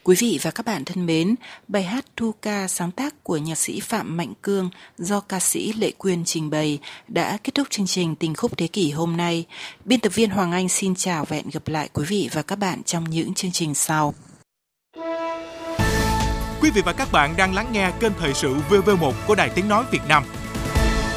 Quý vị và các bạn thân mến, bài hát Thu ca sáng tác của nhạc sĩ Phạm Mạnh Cương do ca sĩ Lệ Quyên trình bày đã kết thúc chương trình Tình khúc thế kỷ hôm nay. Biên tập viên Hoàng Anh xin chào và hẹn gặp lại quý vị và các bạn trong những chương trình sau. Quý vị và các bạn đang lắng nghe kênh thời sự VV1 của Đài Tiếng nói Việt Nam.